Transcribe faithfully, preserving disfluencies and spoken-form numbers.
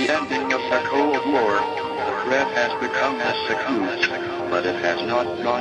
the ending of the Cold War, the threat has become as acute, but it has not gone